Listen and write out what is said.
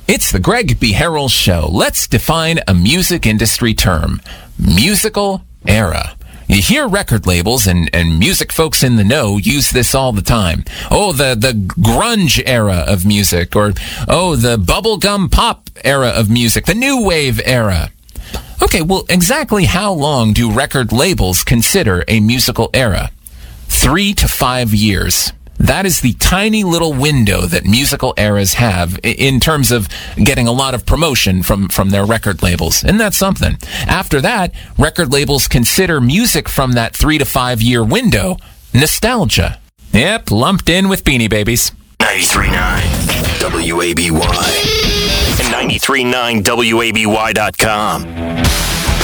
It's the Greg B. Harrell Show. Let's define a music industry term. Musical era. You hear record labels and music folks in the know use this all the time. Oh, the grunge era of music, or, oh, the bubblegum pop era of music, the new wave era. Okay, well, exactly how long do record labels consider a musical era? 3 to 5 years. That is the tiny little window that musical eras have in terms of getting a lot of promotion from their record labels. And that's something. After that, record labels consider music from that 3 to 5 year window nostalgia. Yep, lumped in with Beanie Babies. 93.9 WABY and 93.9WABY.com.